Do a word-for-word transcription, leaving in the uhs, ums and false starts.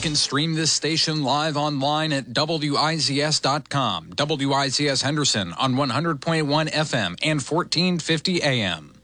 can stream this station live online at W I Z S dot com. W I Z S Henderson on one hundred point one F M and fourteen fifty A M.